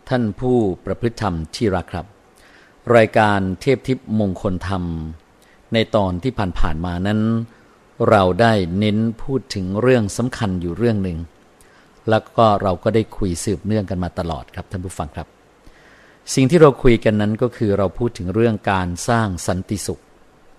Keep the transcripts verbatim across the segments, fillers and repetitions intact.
ท่านผู้ประพฤติธรรมที่รักครับรายการเทพทิพย์มงคลธรรมในตอนที่ผ่านๆมานั้นเราได้เน้นพูดถึงเรื่องสำคัญอยู่เรื่องหนึ่งแล้วก็เราก็ได้คุยสืบเนื่องกันมาตลอดครับท่านผู้ฟังครับสิ่งที่เราคุยกันนั้นก็คือเราพูดถึงเรื่องการสร้างสันติสุข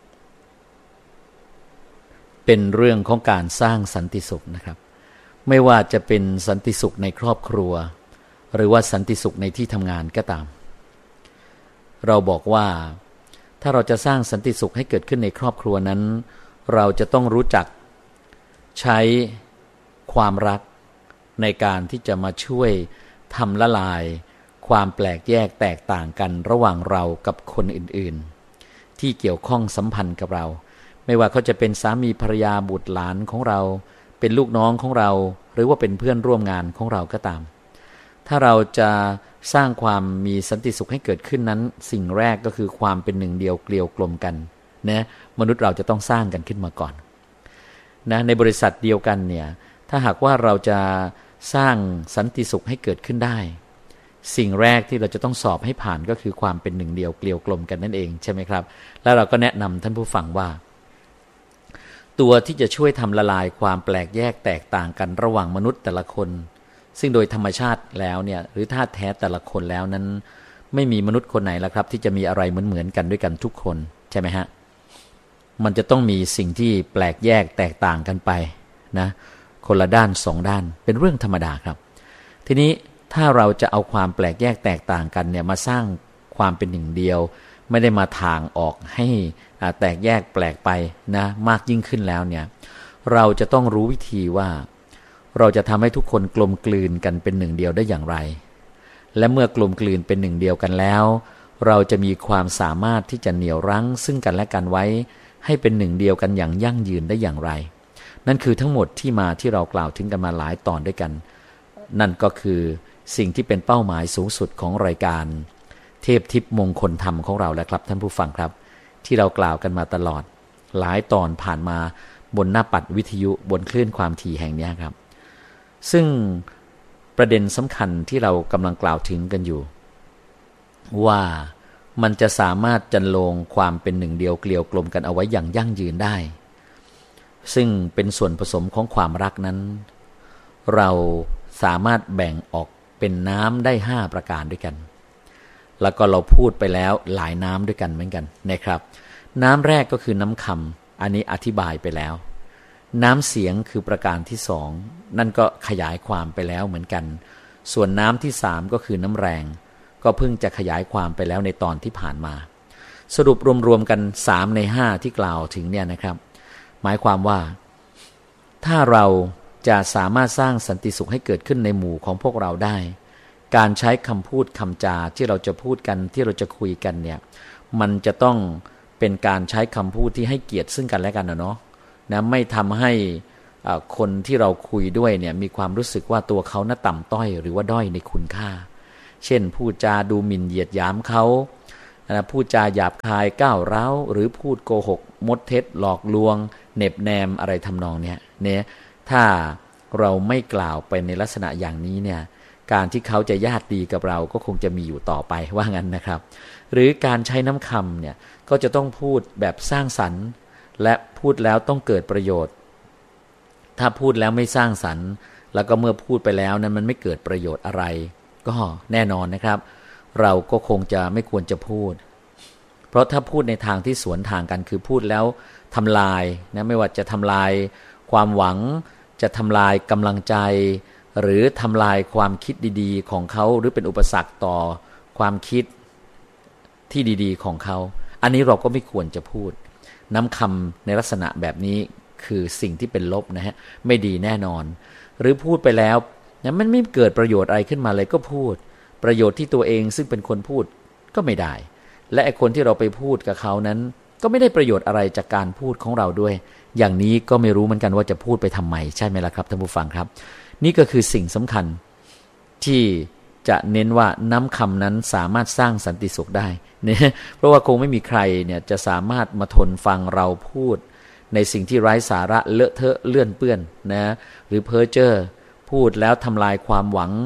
เป็นเรื่องของการสร้างสันติสุขนะครับไม่ว่าจะเป็นสันติสุขในครอบครัวหรือว่าสันติสุขในที่ทำงานก็ตามเราบอกว่าถ้าเราจะสร้างสันติสุขให้เกิดขึ้นในครอบครัวนั้นเราจะต้องรู้จักใช้ความรักในการที่จะมาช่วยทำละลายความแปลกแยกแตกต่างกันระหว่างเรากับคนอื่นๆที่เกี่ยวข้องสัมพันธ์กับเราไม่ว่าเขาจะเป็นสามีภรรยาบุตรหลานของเราเป็นลูกน้องของเราหรือว่าเป็นเพื่อนร่วมงานของเราก็ตามถ้าเราจะสร้างความมีสันติสุขให้เกิดขึ้นนั้นสิ่งแรกก็คือความเป็นหนึ่งเดียวเกลียวกลมกันนะมนุษย์เราจะต้องสร้างกันขึ้นมาก่อนนะในบริษัทเดียวกันเนี่ยถ้าหากว่าเราจะสร้างสันติสุขให้เกิดขึ้นได้สิ่งแรกที่เราจะต้องสอบให้ผ่านก็คือความเป็นหนึ่งเดียวเกลียวกลมกันนั่นเองใช่ไหมครับแล้วเราก็แนะนำท่านผู้ฟังว่าตัวที่จะช่วยทำละลายความแปลกแยกแตกต่างกันระหว่างมนุษย์แต่ละคนซึ่งโดยธรรมชาติแล้วเนี่ยหรือธาตุแท้แต่ละคนแล้วนั้นไม่มีมนุษย์คนไหนละครับที่จะมีอะไรเหมือนๆกันด้วยกันทุกคนใช่ไหมฮะมันจะต้องมีสิ่งที่แปลกแยกแตกต่างกันไปนะคนละด้านสองด้านเป็นเรื่องธรรมดาครับทีนี้ถ้าเราจะเอาความแปลกแยกแตกต่างกันเนี่ยมาสร้างความเป็นหนึ่งเดียวไม่ได้มาทางออกให้แตกแยกแปลกไปนะมากยิ่งขึ้นแล้วเนี่ยเราจะต้องรู้วิธีว่าเราจะทำให้ทุกคนกลมกลืนกันเป็นหนึ่งเดียวได้อย่างไรและเมื่อกลมกลืนเป็นหนึ่งเดียวกันแล้วเราจะมีความสามารถที่จะเหนี่ยวรั้งซึ่งกันและกันไว้ให้เป็นหนึ่งเดียวกันอย่างยั่งยืนได้อย่างไรนั่นคือทั้งหมดที่มาที่เรากล่าวถึงกันมาหลายตอนด้วยกันนั่นก็คือสิ่งที่เป็นเป้าหมายสูงสุดของรายการเทพทิพย์มงคลธรรมของเราแล้วครับท่านผู้ฟังครับที่เรากล่าวกันมาตลอดหลายตอนผ่านมาบนหน้าปัดวิทยุบนคลื่นความถี่แห่งนี้ครับซึ่งประเด็นสำคัญที่เรากำลังกล่าวถึงกันอยู่ว่ามันจะสามารถจันโลงความเป็นหนึ่งเดียวเกลียวกลมกันเอาไว้อย่างยั่งยืนได้ซึ่งเป็นส่วนผสมของความรักนั้นเราสามารถแบ่งออกเป็นน้ำได้ห้าประการด้วยกันแล้วก็เราพูดไปแล้วหลายน้ำด้วยกันเหมือนกันนะครับน้ำแรกก็คือน้ำคำอันนี้อธิบายไปแล้วน้ำเสียงคือประการที่สองนั่นก็ขยายความไปแล้วเหมือนกันส่วนน้ำที่สามก็คือน้ำแรงก็เพิ่งจะขยายความไปแล้วในตอนที่ผ่านมาสรุปรวมๆกันสามในห้าที่กล่าวถึงเนี่ยนะครับหมายความว่าถ้าเราจะสามารถสร้างสันติสุขให้เกิดขึ้นในหมู่ของพวกเราได้การใช้คำพูดคำจาที่เราจะพูดกันที่เราจะคุยกันเนี่ยมันจะต้องเป็นการใช้คำพูดที่ให้เกียรติซึ่งกันและกันนะเนาะนะไม่ทำให้คนที่เราคุยด้วยเนี่ยมีความรู้สึกว่าตัวเขาน่าต่ำต้อยหรือว่าด้อยในคุณค่าเช่นพูดจาดูหมิ่นเหยียดหยามเขานะพูดจาหยาบคายก้าวร้าวหรือพูดโกหกมดเท็จหลอกลวงเหน็บแนมอะไรทำนองเนี้ยเนี่ยถ้าเราไม่กล่าวไปในลักษณะอย่างนี้เนี่ยการที่เขาจะญาติดีกับเราก็คงจะมีอยู่ต่อไปว่างั้นนะครับหรือการใช้น้ำคำเนี่ยก็จะต้องพูดแบบสร้างสรรค์และพูดแล้วต้องเกิดประโยชน์ถ้าพูดแล้วไม่สร้างสรรค์แล้วก็เมื่อพูดไปแล้วนั้นมันไม่เกิดประโยชน์อะไรก็แน่นอนนะครับเราก็คงจะไม่ควรจะพูดเพราะถ้าพูดในทางที่สวนทางกันคือพูดแล้วทำลายนะไม่ว่าจะทำลายความหวังจะทำลายกำลังใจหรือทำลายความคิดดีๆของเขาหรือเป็นอุปสรรคต่อความคิดที่ดีๆของเขาอันนี้เราก็ไม่ควรจะพูดน้ำคำในลักษณะแบบนี้คือสิ่งที่เป็นลบนะฮะไม่ดีแน่นอนหรือพูดไปแล้วเนี่ยมันไม่เกิดประโยชน์อะไรขึ้นมาเลยก็พูดประโยชน์ที่ตัวเองซึ่งเป็นคนพูดก็ไม่ได้และไอ้คนที่เราไปพูดกับเขานั้นก็ไม่ได้ประโยชน์อะไรจากการพูดของเราด้วยอย่างนี้ก็ไม่รู้เหมือนกันว่าจะพูดไปทำไมใช่ไหมล่ะครับท่านผู้ฟังครับนี่ก็คือสิ่งสำคัญที่จะเน้นว่าน้ำคำนั้นสามารถสร้างสันติสุขได้เนี่ยเพราะว่าคงไม่มีใครเนี่ยจะสามารถมาทนฟังเราพูดในสิ่งที่ไร้สาระเลอะเทอะเลื่อนเปื้อนนะหรือเพ้อเจ้อพูดแล้วทำลายความหวัง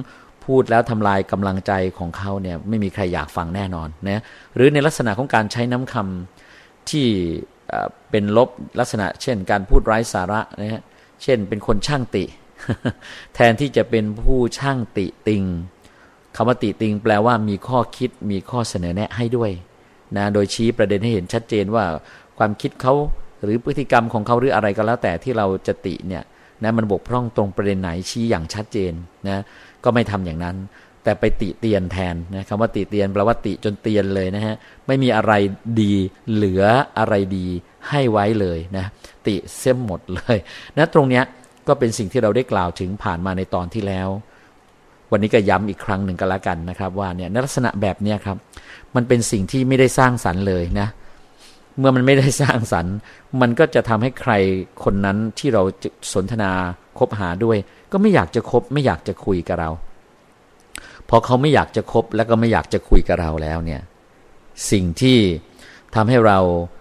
พูดแล้วทำลายกำลังใจของเขาเนี่ยไม่มีใครอยากฟังแน่นอนนะหรือในลักษณะของการใช้น้ำคำที่เป็นลบลักษณะเช่นการพูดไร้สาระนะฮะเช่นเป็นคนช่างติ แทนที่จะเป็นผู้ช่างติติงคำว่าติติงแปลว่ามีข้อคิดมีข้อเสนอแนะให้ด้วยนะโดยชี้ประเด็นให้เห็นชัดเจนว่าความคิดเขาหรือพฤติกรรมของเขาหรืออะไรก็แล้วแต่ที่เราจะติเนี่ยนะมันบกพร่องตรงประเด็นไหนชี้อย่างชัดเจนนะก็ไม่ทำอย่างนั้นแต่ไปติเตียนแทนนะคำว่าติเตียนแปลว่าติจนเตียนเลยนะฮะไม่มีอะไรดีเหลืออะไรดีให้ไว้เลยนะติเสียหมดเลยนะตรงเนี้ยก็เป็นสิ่งที่เราได้กล่าวถึงผ่านมาในตอนที่แล้ววันนี้ก็ย้ำอีกครั้งหนึ่งก็แล้วกันนะครับว่าเนี่ยในลักษณะแบบนี้ครับมันเป็นสิ่งที่ไม่ได้สร้างสรรค์เลยนะเมื่อมันไม่ได้สร้างสรรค์มันก็จะทำให้ใครคนนั้นที่เราสนทนาคบหาด้วยก็ไม่อยากจะคบไม่อยากจะคุยกับเราพอเขาไม่อยากจะคบแล้วก็ไม่อยากจะคุยกับเราแล้วเนี่ยสิ่งที่ทำให้เรา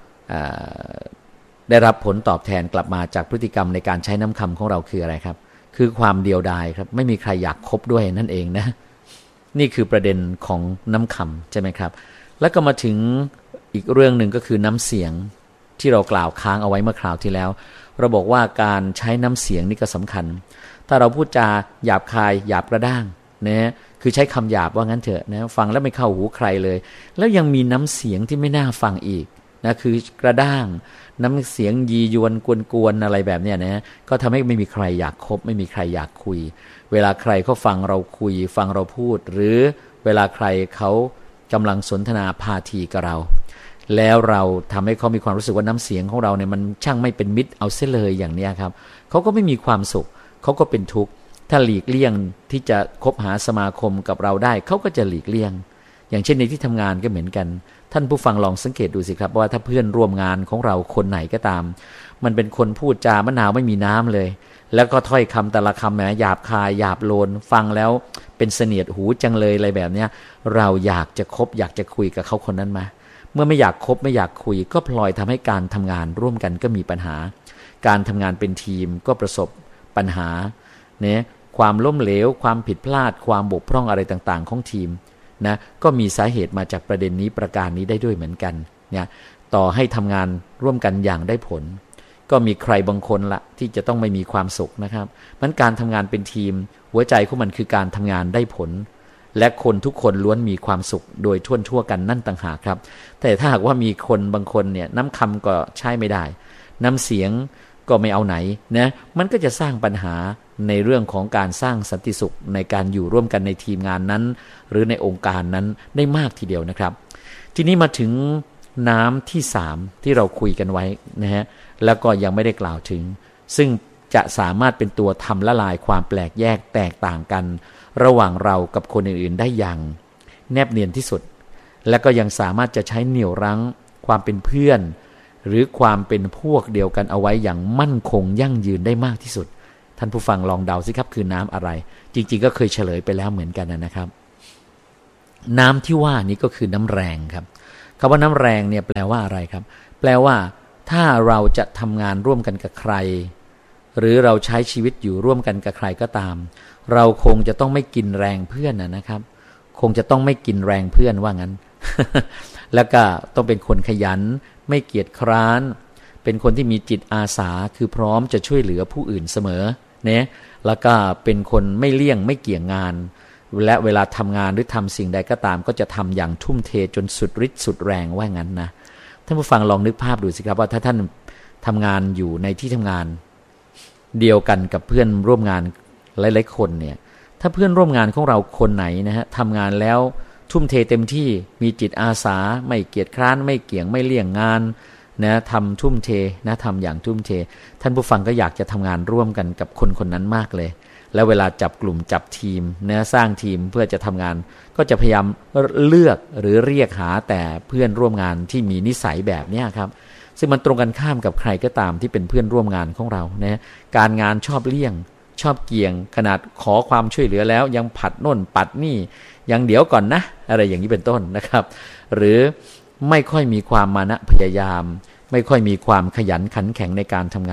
ได้รับผลตอบแทนกลับมาจากพฤติกรรมในการใช้น้ำคำของเราคืออะไรครับคือความเดียวดายครับไม่มีใครอยากคบด้วยนั่นเองนะนี่คือประเด็นของน้ำคำใช่ไหมครับแล้วก็มาถึงอีกเรื่องหนึ่งก็คือน้ำเสียงที่เรากล่าวค้างเอาไว้เมื่อคราวที่แล้วเราบอกว่าการใช้น้ำเสียงนี่ก็สำคัญถ้าเราพูดจาหยาบคายหยาบกระด้างนะคือใช้คำหยาบว่างั้นเถอะนะฟังแล้วไม่เข้าหูใครเลยแล้วยังมีน้ำเสียงที่ไม่น่าฟังอีกนะคือกระด้างน้ำเสียงยียวนกวนๆอะไรแบบเนี้ยนะก็ทำให้ไม่มีใครอยากคบไม่มีใครอยากคุยเวลาใครเขาฟังเราคุยฟังเราพูดหรือเวลาใครเขากำลังสนทนาพาทีกับเราแล้วเราทำให้เขามีความรู้สึกว่าน้ำเสียงของเราเนี่ยมันช่างไม่เป็นมิตรเอาเสียเลยอย่างเนี้ยครับเขาก็ไม่มีความสุขเขาก็เป็นทุกข์ถ้าหลีกเลี่ยงที่จะคบหาสมาคมกับเราได้เขาก็จะหลีกเลี่ยงอย่างเช่นในที่ทำงานก็เหมือนกันท่านผู้ฟังลองสังเกตดูสิครับว่าถ้าเพื่อนร่วมงานของเราคนไหนก็ตามมันเป็นคนพูดจามะนาวไม่มีน้ำเลยแล้วก็ถ้อยคำแต่ละคำแหมหยาบคายหยาบโลนฟังแล้วเป็นเสนียดหูจังเลยอะไรแบบเนี้ยเราอยากจะคบอยากจะคุยกับเขาคนนั้นมาเมื่อไม่อยากคบไม่อยากคุยก็พลอยทำให้การทำงานร่วมกันก็มีปัญหาการทำงานเป็นทีมก็ประสบปัญหาเนี่ยความล้มเหลวความผิดพลาดความบกพร่องอะไรต่างๆของทีมนะก็มีสาเหตุมาจากประเด็นนี้ประการนี้ได้ด้วยเหมือนกันเนี่ยต่อให้ทำงานร่วมกันอย่างได้ผลก็มีใครบางคนละที่จะต้องไม่มีความสุขนะครับมันการทำงานเป็นทีมหัวใจของมันคือการทำงานได้ผลและคนทุกคนล้วนมีความสุขโดยทั่วทั่วกันนั่นต่างหากครับแต่ถ้าหากว่ามีคนบางคนเนี่ยน้ำคำก็ใช้ไม่ได้น้ำเสียงก็ไม่เอาไหนนะมันก็จะสร้างปัญหาในเรื่องของการสร้างสันติสุขในการอยู่ร่วมกันในทีมงานนั้นหรือในองค์การนั้นได้มากทีเดียวนะครับทีนี้มาถึงน้ำที่สามที่เราคุยกันไว้นะฮะแล้วก็ยังไม่ได้กล่าวถึงซึ่งจะสามารถเป็นตัวทำละลายความแปลกแยกแตกต่างกันระหว่างเรากับคนอื่นๆได้อย่างแนบเนียนที่สุดและก็ยังสามารถจะใช้เหนี่ยวรั้งความเป็นเพื่อนหรือความเป็นพวกเดียวกันเอาไว้อย่างมั่นคงยั่งยืนได้มากที่สุดท่านผู้ฟังลองเดาสิครับคือน้ำอะไรจริงๆก็เคยเฉลยไปแล้วเหมือนกันนะครับน้ำที่ว่านี้ก็คือน้ำแรงครับคำว่าน้ำแรงเนี่ยแปลว่าอะไรครับแปลว่าถ้าเราจะทำงานร่วมกันกับใครหรือเราใช้ชีวิตอยู่ร่วมกันกับใครก็ตามเราคงจะต้องไม่กินแรงเพื่อนนะครับคงจะต้องไม่กินแรงเพื่อนว่างั้น แล้วก็ต้องเป็นคนขยันไม่เกียจคร้านเป็นคนที่มีจิตอาสาคือพร้อมจะช่วยเหลือผู้อื่นเสมอเนี่ยแล้วก็เป็นคนไม่เลี่ยงไม่เกี่ยงงานและเวลาทำงานหรือทำสิ่งใดก็ตามก็จะทำอย่างทุ่มเทจนสุดฤทธิ์สุดแรงว่างั้นนะท่านผู้ฟังลองนึกภาพดูสิครับว่าถ้าท่านทำงานอยู่ในที่ทำงานเดียวกันกับเพื่อนร่วมงานหลายๆคนเนี่ยถ้าเพื่อนร่วมงานของเราคนไหนนะฮะทำงานแล้วทุ่มเทเต็มที่มีจิตอาสาไม่เกียจคร้านไม่เกี่ยงไม่เลี่ยงงานนะทำทุ่มเทนะทำอย่างทุ่มเทท่านผู้ฟังก็อยากจะทำงานร่วมกันกับคนคนนั้นมากเลยแล้วเวลาจับกลุ่มจับทีมนะสร้างทีมเพื่อจะทำงานก็จะพยายามเลือกหรือเรียกหาแต่เพื่อนร่วมงานที่มีนิสัยแบบนี้ครับซึ่งมันตรงกันข้ามกับใครก็ตามที่เป็นเพื่อนร่วมงานของเรานะการงานชอบเลี่ยงชอบเกี่ยงขนาดขอความช่วยเหลือแล้วยังผัดโน่นปัดนี่ยังเดี๋ยวก่อนนะอะไรอย่างนี้เป็นต้นนะครับหรือไม่ค่อยมีความมานะพยายามไม่ค่อยมีความขยันขันแข็งในการทำงาน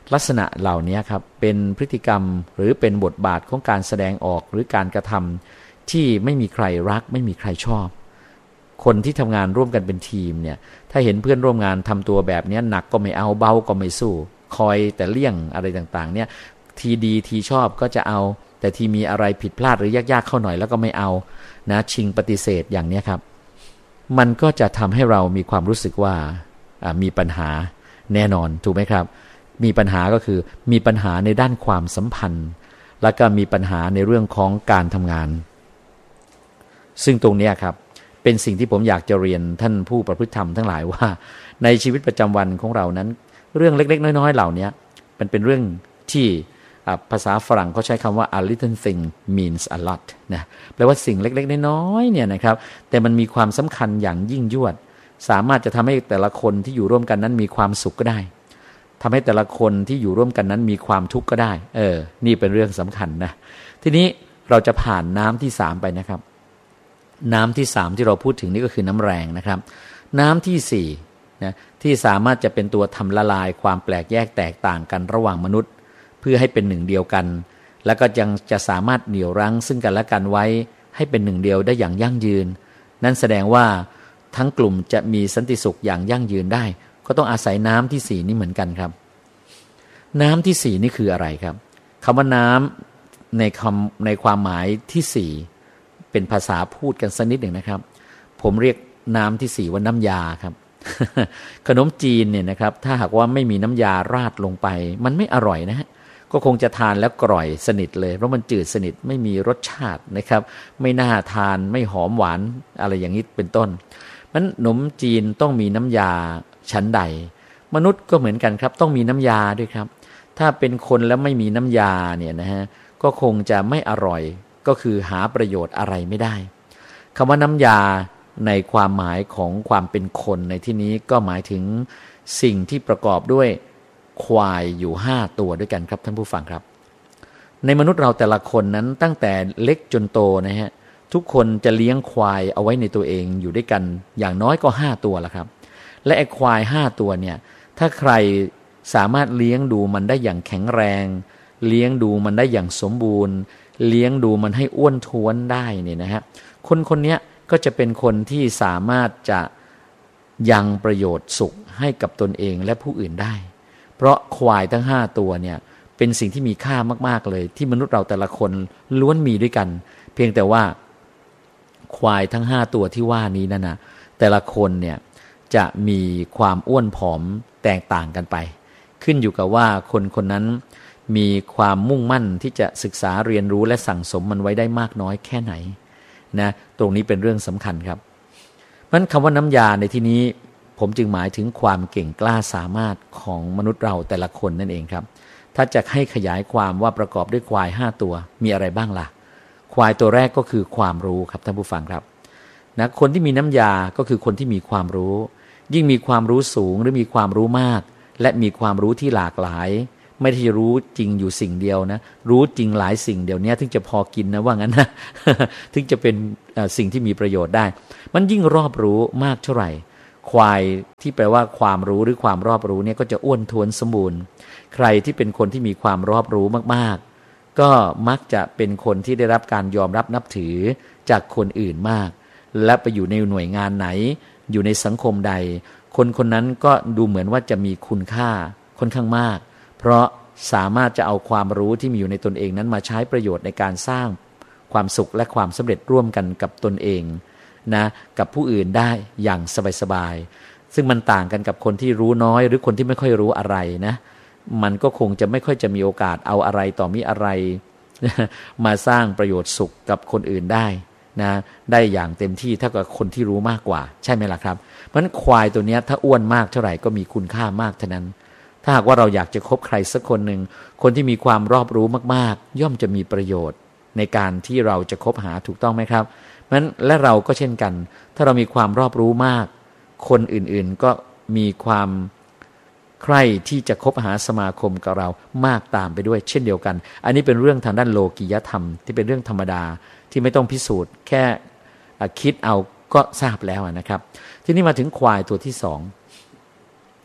ลักษณะเหล่านี้ครับเป็นพฤติกรรมหรือเป็นบทบาทของการแสดงออกหรือการกระทำที่ไม่มีใครรักไม่มีใครชอบคนที่ทำงานร่วมกันเป็นทีมเนี่ยถ้าเห็นเพื่อนร่วมงานทำตัวแบบนี้หนักก็ไม่เอาเบาก็ไม่สู้คอยแต่เลี่ยงอะไรต่างๆเนี่ยทีดีทีชอบก็จะเอาแต่ทีมีอะไรผิดพลาดหรือยากๆเข้าหน่อยแล้วก็ไม่เอานะชิงปฏิเสธอย่างนี้ครับมันก็จะทำให้เรามีความรู้สึกว่ามีปัญหาแน่นอนถูกไหมครับมีปัญหาก็คือมีปัญหาในด้านความสัมพันธ์แล้วก็มีปัญหาในเรื่องของการทำงานซึ่งตรงนี้ครับเป็นสิ่งที่ผมอยากจะเรียนท่านผู้ประพฤติธรรมทั้งหลายว่าในชีวิตประจำวันของเรานั้นเรื่องเล็กๆน้อยๆเหล่านี้มันเป็นเรื่องที่ภาษาฝรั่งเขาใช้คำว่า a little thing means a lot นะแปลว่าสิ่งเล็กๆน้อยๆเนี่ยนะครับแต่มันมีความสำคัญอย่างยิ่งยวดสามารถจะทำให้แต่ละคนที่อยู่ร่วมกันนั้นมีความสุขก็ได้ทำให้แต่ละคนที่อยู่ร่วมกันนั้นมีความทุกข์ก็ได้เออนี่เป็นเรื่องสำคัญนะทีนี้เราจะผ่านน้ำที่สามไปนะครับน้ำที่สามที่เราพูดถึงนี่ก็คือน้ำแรงนะครับน้ำที่สี่นะที่สามารถจะเป็นตัวทำละลายความแปลกแยกแตกต่างกันระหว่างมนุษย์เพื่อให้เป็นหนึ่งเดียวกันแล้วก็ยังจะสามารถเหนี่ยวรั้งซึ่งกันและกันไว้ให้เป็นหนึ่งเดียวได้อย่างยั่งยืนนั่นแสดงว่าทั้งกลุ่มจะมีสันติสุขอย่างยั่งยืนได้ก็ต้องอาศัยน้ำที่สี่นี้เหมือนกันครับน้ำที่สี่นี่คืออะไรครับคำว่าน้ำในคำในความหมายที่สี่เป็นภาษาพูดกันสักนิดหนึ่งนะครับผมเรียกน้ำที่สี่ว่าน้ำยาครับ ขนมจีนเนี่ยนะครับถ้าหากว่าไม่มีน้ำยาราดลงไปมันไม่อร่อยนะฮะก็คงจะทานแล้วกร่อยสนิทเลยเพราะมันจืดสนิทไม่มีรสชาตินะครับไม่น่าทานไม่หอมหวานอะไรอย่างนี้เป็นต้นมันขนมจีนต้องมีน้ำยาชั้นใดมนุษย์ก็เหมือนกันครับต้องมีน้ำยาด้วยครับถ้าเป็นคนแล้วไม่มีน้ำยาเนี่ยนะฮะก็คงจะไม่อร่อยก็คือหาประโยชน์อะไรไม่ได้คำว่าน้ำยาในความหมายของความเป็นคนในที่นี้ก็หมายถึงสิ่งที่ประกอบด้วยควายอยู่ห้าตัวด้วยกันครับท่านผู้ฟังครับในมนุษย์เราแต่ละคนนั้นตั้งแต่เล็กจนโตนะฮะทุกคนจะเลี้ยงควายเอาไว้ในตัวเองอยู่ด้วยกันอย่างน้อยก็ห้าตัวละครับและไอ้ควายห้าตัวเนี่ยถ้าใครสามารถเลี้ยงดูมันได้อย่างแข็งแรงเลี้ยงดูมันได้อย่างสมบูรณ์เลี้ยงดูมันให้อ้วนท้วนได้เนี่ยนะฮะคนคนนี้ก็จะเป็นคนที่สามารถจะยังประโยชน์สุขให้กับตนเองและผู้อื่นได้เพราะควายทั้งห้าตัวเนี่ยเป็นสิ่งที่มีค่ามากๆเลยที่มนุษย์เราแต่ละคนล้วนมีด้วยกันเพียงแต่ว่าควายทั้งห้าตัวที่ว่านี้นั่นนะแต่ละคนเนี่ยจะมีความอ้วนผอมแตกต่างกันไปขึ้นอยู่กับว่าคนคนนั้นมีความมุ่งมั่นที่จะศึกษาเรียนรู้และสั่งสมมันไว้ได้มากน้อยแค่ไหนนะตรงนี้เป็นเรื่องสำคัญครับเพราะฉะนั้นคำว่าน้ำยาในที่นี้ผมจึงหมายถึงความเก่งกล้าสามารถของมนุษย์เราแต่ละคนนั่นเองครับถ้าจะให้ขยายความว่าประกอบด้วยควายห้าตัวมีอะไรบ้างล่ะควายตัวแรกก็คือความรู้ครับท่านผู้ฟังครับนะคนที่มีน้ำยาก็คือคนที่มีความรู้ยิ่งมีความรู้สูงหรือมีความรู้มากและมีความรู้ที่หลากหลายไม่ได้รู้จริงอยู่สิ่งเดียวนะรู้จริงหลายสิ่งเดี๋ยวนี้ถึงจะพอกินนะว่างั้นนะ ถึงจะเป็นสิ่งที่มีประโยชน์ได้มันยิ่งรอบรู้มากเท่าไหร่ควายที่แปลว่าความรู้หรือความรอบรู้เนี่ยก็จะอ้วนท้วนสมบูรณ์ใครที่เป็นคนที่มีความรอบรู้มากๆก็มักจะเป็นคนที่ได้รับการยอมรับนับถือจากคนอื่นมากและไปอยู่ในหน่วยงานไหนอยู่ในสังคมใดคนคนนั้นก็ดูเหมือนว่าจะมีคุณค่าค่อนข้างมากเพราะสามารถจะเอาความรู้ที่มีอยู่ในตนเองนั้นมาใช้ประโยชน์ในการสร้างความสุขและความสำเร็จร่วมกันกับตนเองนะกับผู้อื่นได้อย่างสบายๆซึ่งมันต่างกันกับคนที่รู้น้อยหรือคนที่ไม่ค่อยรู้อะไรนะมันก็คงจะไม่ค่อยจะมีโอกาสเอาอะไรต่อมีอะไร มาสร้างประโยชน์สุขกับคนอื่นได้นะได้อย่างเต็มที่เท่ากับคนที่รู้มากกว่าใช่ไหมล่ะครับเพราะฉะนั้นควายตัวนี้ถ้าอ้วนมากเท่าไหร่ก็มีคุณค่ามากเท่านั้นถ้าหากว่าเราอยากจะคบใครสักคนหนึ่งคนที่มีความรอบรู้มากๆย่อมจะมีประโยชน์ในการที่เราจะคบหาถูกต้องไหมครับเพราะฉะนั้นและเราก็เช่นกันถ้าเรามีความรอบรู้มากคนอื่นๆก็มีความใคร่ที่จะคบหาสมาคมกับเรามากตามไปด้วยเช่นเดียวกันอันนี้เป็นเรื่องทางด้านโลกิยธรรมที่เป็นเรื่องธรรมดาที่ไม่ต้องพิสูจน์แค่คิดเอาก็ทราบแล้วนะครับทีนี้มาถึงควายตัวที่สอง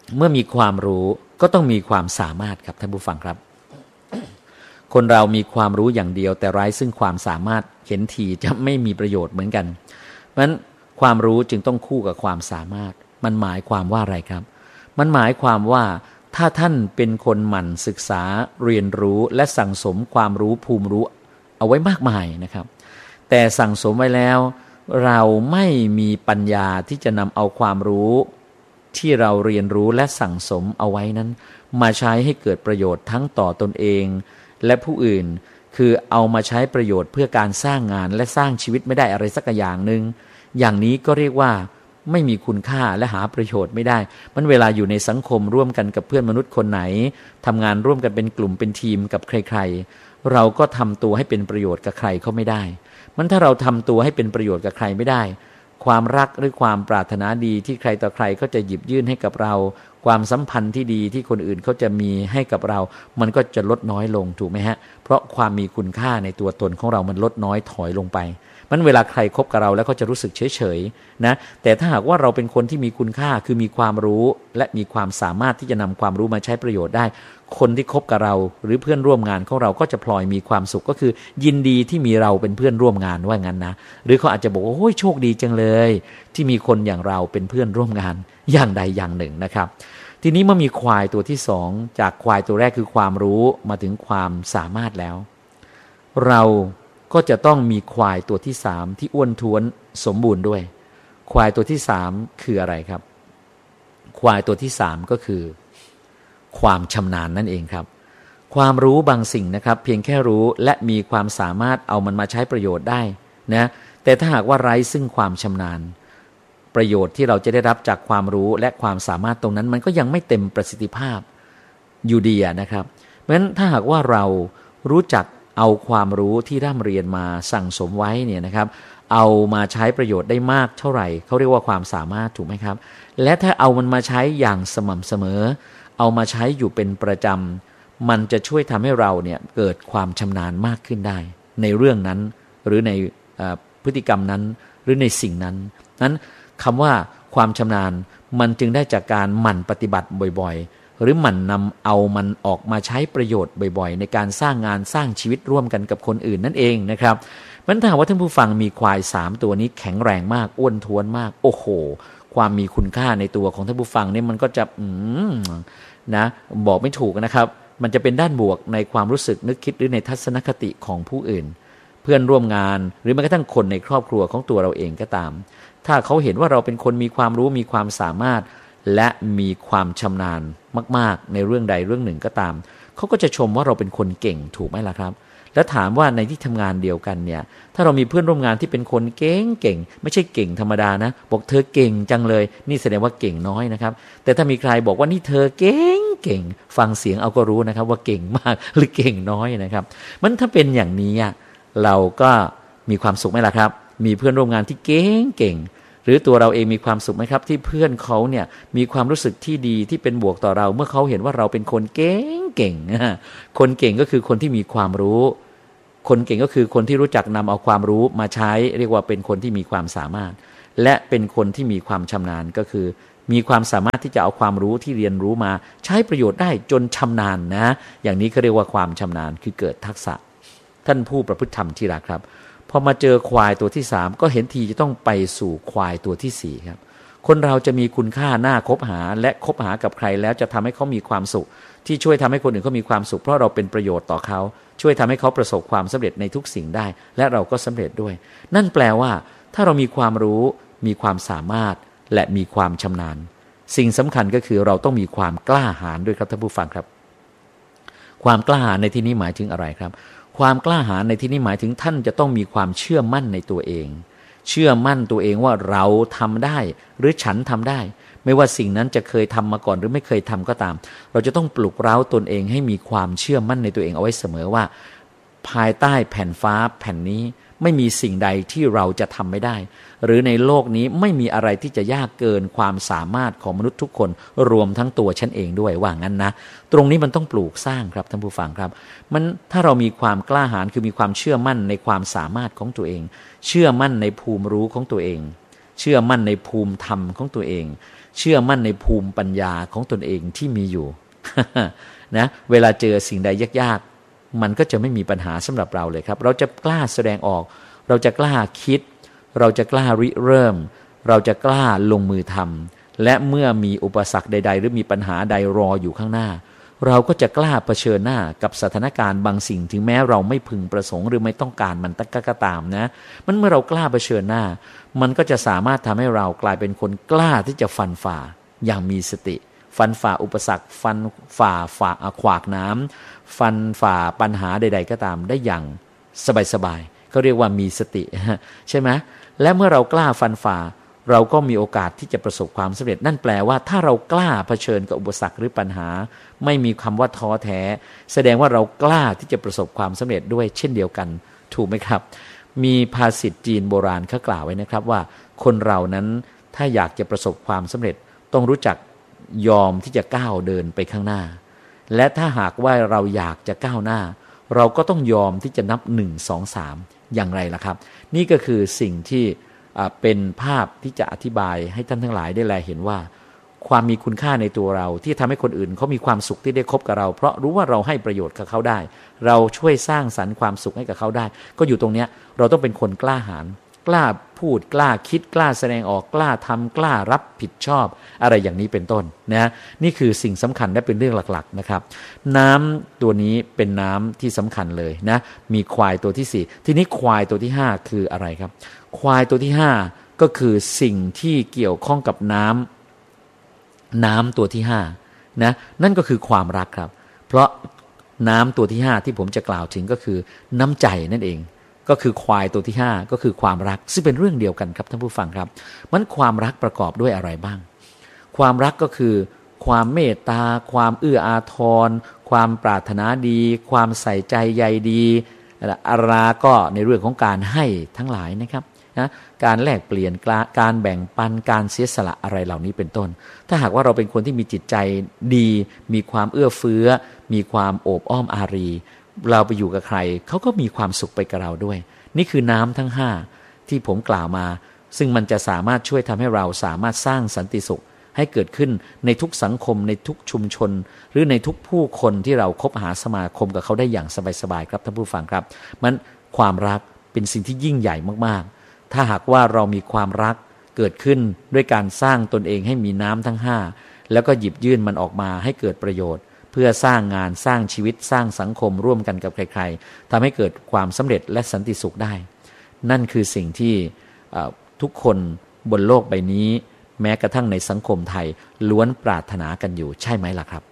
เมื่อมีความรู้ก็ต้องมีความสามารถครับท่านผู้ฟังครับคนเรามีความรู้อย่างเดียวแต่ไร้ซึ่งความสามารถเห็นทีจะไม่มีประโยชน์เหมือนกันเพราะฉะนั้นความรู้จึงต้องคู่กับความสามารถมันหมายความว่าอะไรครับมันหมายความว่าถ้าท่านเป็นคนหมั่นศึกษาเรียนรู้และสั่งสมความรู้ภูมิรู้เอาไว้มากมายนะครับแต่สั่งสมไว้แล้วเราไม่มีปัญญาที่จะนำเอาความรู้ที่เราเรียนรู้และสั่งสมเอาไว้นั้นมาใช้ให้เกิดประโยชน์ทั้งต่อตนเองและผู้อื่นคือเอามาใช้ประโยชน์เพื่อการสร้างงานและสร้างชีวิตไม่ได้อะไรสักอย่างหนึ่งอย่างนี้ก็เรียกว่าไม่มีคุณค่าและหาประโยชน์ไม่ได้มันเวลาอยู่ในสังคมร่วมกันกับเพื่อนมนุษย์คนไหนทำงานร่วมกันเป็นกลุ่มเป็นทีมกับใครๆเราก็ทำตัวให้เป็นประโยชน์กับใครเขาไม่ได้มันถ้าเราทำตัวให้เป็นประโยชน์กับใครไม่ได้ความรักหรือความปรารถนาดีที่ใครต่อใครก็จะหยิบยื่นให้กับเราความสัมพันธ์ที่ดีที่คนอื่นเขาจะมีให้กับเรามันก็จะลดน้อยลงถูกไหมฮะเพราะความมีคุณค่าในตัวตนของเรามันลดน้อยถอยลงไปมันเวลาใครคบกับเราแล้วก็จะรู้สึกเฉยๆนะแต่ถ้าหากว่าเราเป็นคนที่มีคุณค่าคือมีความรู้และมีความสามารถที่จะนำความรู้มาใช้ประโยชน์ได้คนที่คบกับเราหรือเพื่อนร่วมงานของเราก็จะพลอยมีความสุขก็คือยินดีที่มีเราเป็นเพื่อนร่วมงานว่างั้นนะหรือเขาอาจจะบอกว่าโอ้ยโชคดีจังเลยที่มีคนอย่างเราเป็นเพื่อนร่วมงานอย่างใดอย่างหนึ่งนะครับทีนี้เมื่อมีควายตัวที่สองจากควายตัวแรกคือความรู้มาถึงความสามารถแล้วเราก็จะต้องมีควายตัวที่สามที่อ้วนท้วนสมบูรณ์ด้วยควายตัวที่สามคืออะไรครับควายตัวที่สามก็คือความชำนาญนั่นเองครับความรู้บางสิ่งนะครับเพียงแค่รู้และมีความสามารถเอามันมาใช้ประโยชน์ได้นะแต่ถ้าหากว่าไร้ซึ่งความชำนาญประโยชน์ที่เราจะได้รับจากความรู้และความสามารถตรงนั้นมันก็ยังไม่เต็มประสิทธิภาพอยู่ดีนะครับเพราะฉะนั้นถ้าหากว่าเรารู้จักเอาความรู้ที่ร่ำเรียนมาสั่งสมไว้เนี่ยนะครับเอามาใช้ประโยชน์ได้มากเท่าไหร่เขาเรียกว่าความสามารถถูกไหมครับและถ้าเอามันมาใช้อย่างสม่ำเสมอเอามาใช้อยู่เป็นประจำมันจะช่วยทำให้เราเนี่ยเกิดความชำนาญมากขึ้นได้ในเรื่องนั้นหรือในพฤติกรรมนั้นหรือในสิ่งนั้นนั้นคำว่าความชำนาญมันจึงได้จากการหมั่นปฏิบัติบ่อยๆหรือหมั่นนำเอามันออกมาใช้ประโยชน์บ่อยๆในการสร้างงานสร้างชีวิตร่วมกันกับคนอื่นนั่นเองนะครับมันถ้าว่าท่านผู้ฟังมีควายสามตัวนี้แข็งแรงมากอ้วนท้วนมากโอ้โหความมีคุณค่าในตัวของท่านผู้ฟังนี่มันก็จะอืมนะบอกไม่ถูกนะครับมันจะเป็นด้านบวกในความรู้สึกนึกคิดหรือในทัศนคติของผู้อื่นเพื่อนร่วมงานหรือแม้กระทั่งคนในครอบครัวของตัวเราเองก็ตามถ้าเขาเห็นว่าเราเป็นคนมีความรู้มีความสามารถและมีความชำนาญมากๆในเรื่องใดเรื่องหนึ่งก็ตามเขาก็จะชมว่าเราเป็นคนเก่งถูกไหมล่ะครับแล้วถามว่าในที่ทำงานเดียวกันเนี่ยถ้าเรามีเพื่อนร่วมงานที่เป็นคนเก่งเก่งไม่ใช่เก่งธรรมดานะบอกเธอเก่งจังเลยนี่แสดงว่าเก่งน้อยนะครับแต่ถ้ามีใครบอกว่านี่เธอเก่งเก่งฟังเสียงเอาก็รู้นะครับว่าเก่งมากหรือเก่งน้อยนะครับมันถ้าเป็นอย่างนี้เราก็มีความสุขไหมล่ะครับมีเพื่อนร่วมงานที่เก่งเก่งหรือตัวเราเองมีความสุขไหมครับที่เพื่อนเขาเนี่ยมีความรู้สึกที่ดีที่เป็นบวกต่อเราเมื่อเขาเห็นว่าเราเป็นคนเก่งเก่งคนเก่งก็คือคนที่มีความรู้คนเก่งก็คือคนที่รู้จักนำเอาความรู้มาใช้เรียกว่าเป็นคนที่มีความสามารถและเป็นคนที่มีความชำนาญก็คือมีความสามารถที่จะเอาความรู้ที่เรียนรู้มาใช้ประโยชน์ได้จนชำนาญนะอย่างนี้เขาเรียกว่าความชำนาญคือเกิดทักษะท่านผู้ประพฤติธรรมที่รักครับพอมาเจอควายตัวที่สามก็เห็นทีจะต้องไปสู่ควายตัวที่สี่ครับคนเราจะมีคุณค่าน่าคบหาและคบหากับใครแล้วจะทำให้เขามีความสุขที่ช่วยทำให้คนอื่นเขามีความสุขเพราะเราเป็นประโยชน์ต่อเขาช่วยทำให้เขาประสบความสำเร็จในทุกสิ่งได้และเราก็สำเร็จด้วยนั่นแปลว่าถ้าเรามีความรู้มีความสามารถและมีความชำนาญสิ่งสำคัญก็คือเราต้องมีความกล้าหาญด้วยครับท่านผู้ฟังครับความกล้าหาญในที่นี้หมายถึงอะไรครับความกล้าหาญในที่นี้หมายถึงท่านจะต้องมีความเชื่อมั่นในตัวเองเชื่อมั่นตัวเองว่าเราทำได้หรือฉันทำได้ไม่ว่าสิ่งนั้นจะเคยทำมาก่อนหรือไม่เคยทำก็ตามเราจะต้องปลุกเร้าตนเองให้มีความเชื่อมั่นในตัวเองเอาไว้เสมอว่าภายใต้แผ่นฟ้าแผ่นนี้ไม่มีสิ่งใดที่เราจะทำไม่ได้หรือในโลกนี้ไม่มีอะไรที่จะยากเกินความสามารถของมนุษย์ทุกคนรวมทั้งตัวฉันเองด้วยว่างั้นนะตรงนี้มันต้องปลูกสร้างครับท่านผู้ฟังครับมันถ้าเรามีความกล้าหาญคือมีความเชื่อมั่นในความสามารถของตัวเองเชื่อมั่นในภูมิรู้ของตัวเองเชื่อมั่นในภูมิธรรมของตัวเองเชื่อมั่นในภูมิปัญญาของตนเองที่มีอยู่ นะเวลาเจอสิ่งใดยากๆมันก็จะไม่มีปัญหาสำหรับเราเลยครับเราจะกล้าแสดงออกเราจะกล้าคิดเราจะกล้าริเริ่มเราจะกล้าลงมือทำและเมื่อมีอุปสรรคใดๆหรือมีปัญหาใดรออยู่ข้างหน้าเราก็จะกล้าเผชิญหน้ากับสถานการณ์บางสิ่งถึงแม้เราไม่พึงประสงค์หรือไม่ต้องการมันตั้งก็ตามนะมันเมื่อเรากล้าเผชิญหน้ามันก็จะสามารถทำให้เรากลายเป็นคนกล้าที่จะฟันฝ่าอย่างมีสติฟันฝ่าอุปสรรคฟันฝ่าฝ่าขวากน้ำฟันฝ่าปัญหาใดๆก็ตามได้อย่างสบายๆเขาเรียกว่ามีสติใช่ไหมและเมื่อเรากล้าฟันฝ่าเราก็มีโอกาสที่จะประสบความสำเร็จนั่นแปลว่าถ้าเรากล้าเผชิญกับอุปสรรคหรือปัญหาไม่มีคำว่าท้อแท้แสดงว่าเรากล้าที่จะประสบความสำเร็จด้วยเช่นเดียวกันถูกไหมครับมีภาษิตจีนโบราณเขากล่าวไว้นะครับว่าคนเรานั้นถ้าอยากจะประสบความสำเร็จต้องรู้จักยอมที่จะก้าวเดินไปข้างหน้าและถ้าหากว่าเราอยากจะก้าวหน้าเราก็ต้องยอมที่จะนับหนึ่ง สอง สามอย่างไรล่ะครับนี่ก็คือสิ่งที่เป็นภาพที่จะอธิบายให้ท่านทั้งหลายได้แลเห็นว่าความมีคุณค่าในตัวเราที่ทำให้คนอื่นเขามีความสุขที่ได้คบกับเราเพราะรู้ว่าเราให้ประโยชน์กับเขาได้เราช่วยสร้างสรรค์ความสุขให้กับเขาได้ก็อยู่ตรงนี้เราต้องเป็นคนกล้าหาญกล้าพูดกล้าคิดกล้าแสดงออกกล้าทำกล้ารับผิดชอบอะไรอย่างนี้เป็นต้นนะนี่คือสิ่งสำคัญและเป็นเรื่องหลักๆนะครับน้ำตัวนี้เป็นน้ำที่สำคัญเลยนะมีควายตัวที่สี่ทีนี้ควายตัวที่ห้าคืออะไรครับควายตัวที่ห้าก็คือสิ่งที่เกี่ยวข้องกับน้ำน้ำตัวที่ห้านะนั่นก็คือความรักครับเพราะน้ำตัวที่ห้าที่ผมจะกล่าวถึงก็คือน้ำใจนั่นเองก็คือควายตัวที่ห้าก็คือความรักซึ่งเป็นเรื่องเดียวกันครับท่านผู้ฟังครับมันความรักประกอบด้วยอะไรบ้างความรักก็คือความเมตตาความเอื้ออาทรความปรารถนาดีความใส่ใจใยดีอาราก็ในเรื่องของการให้ทั้งหลายนะครับนะการแลกเปลี่ยนการแบ่งปันการเสียสละอะไรเหล่านี้เป็นต้นถ้าหากว่าเราเป็นคนที่มีจิตใจดีมีความเอื้อเฟื้อมีความโอบอ้อมอารีเราไปอยู่กับใครเขาก็มีความสุขไปกับเราด้วยนี่คือน้ำทั้งห้าที่ผมกล่าวมาซึ่งมันจะสามารถช่วยทำให้เราสามารถสร้างสันติสุขให้เกิดขึ้นในทุกสังคมในทุกชุมชนหรือในทุกผู้คนที่เราคบหาสมาคมกับเขาได้อย่างสบายๆครับท่านผู้ฟังครับมันความรักเป็นสิ่งที่ยิ่งใหญ่มากๆถ้าหากว่าเรามีความรักเกิดขึ้นด้วยการสร้างตนเองให้มีน้ำทั้งห้าแล้วก็หยิบยื่นมันออกมาให้เกิดประโยชน์เพื่อสร้างงานสร้างชีวิตสร้างสังคมร่วมกันกับใครๆทำให้เกิดความสำเร็จและสันติสุขได้นั่นคือสิ่งที่ทุกคนบนโลกใบนี้แม้กระทั่งในสังคมไทยล้วนปรารถนากันอยู่ใช่ไหมล่ะครับ